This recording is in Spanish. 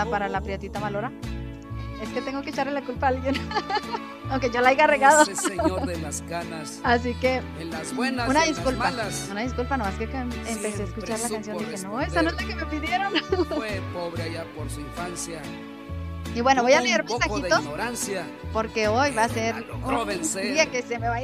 para la Prietita Malora. Es que tengo que echarle la culpa a alguien. Aunque yo la haya regado. Ese señor de las canas. Así que En las buenas una y en disculpa. las malas. Una disculpa, nomás que empecé a escuchar la canción y dije, no, esa no es la que me pidieron. Fue pobre allá por su infancia. Y bueno, voy a Tuvo leer un poco de mensajitos ignorancia. porque hoy va a ser La logró un vencer. día que se me va a